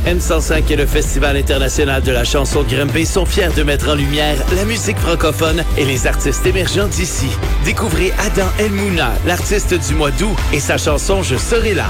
N105 et le Festival international de la chanson de Grimby sont fiers de mettre en lumière la musique francophone et les artistes émergents d'ici. Découvrez Adam El Mouna, l'artiste du mois d'août, et sa chanson « Je serai là ».